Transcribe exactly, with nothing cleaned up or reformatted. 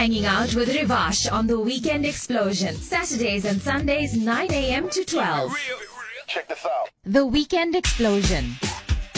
hanging out with Rivash on The Weekend Explosion. Saturdays and Sundays, nine a.m. to twelve. Check this out. The Weekend Explosion.